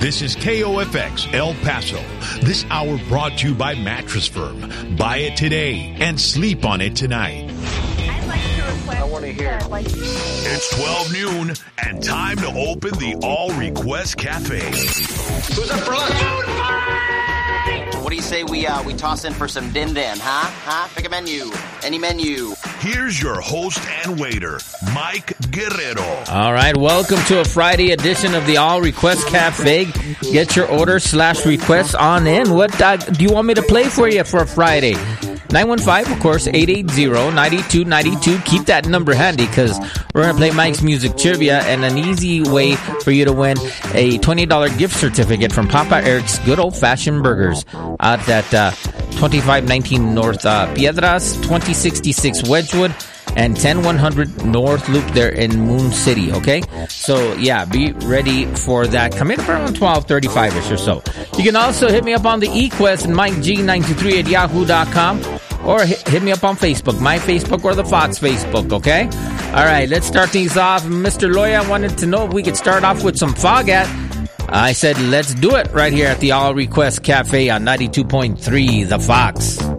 This is KOFX El Paso. This hour brought to you by Mattress Firm. Buy it today and sleep on it tonight. I'd like to request. I want to hear. It's 12 noon and time to open the All Request Cafe. Who's up for lunch? What do you say we toss in for some din-din, huh? Pick a menu. Any menu. Here's your host and waiter, Mike Guerrero. All right, welcome to a Friday edition of the All Request Cafe. Get your order/requests on in. What do you want me to play for you for a Friday? 915, of course, 880-9292. Keep that number handy because we're going to play Mike's Music Trivia, and an easy way for you to win a $20 gift certificate from Papa Eric's Good Old Fashioned Burgers out at 2519 North Piedras, 2066 Wedgwood, and 10100 North Loop there in Moon City, okay? So, yeah, be ready for that. Come in around 12:35ish or so. You can also hit me up on the eQuest and MikeG923 at yahoo.com, or hit me up on Facebook, my Facebook or the Fox Facebook, okay? All right, let's start things off. Mr. Loya wanted to know if we could start off with some Foghat. I said, let's do it right here at the All Request Cafe on 92.3 The Fox.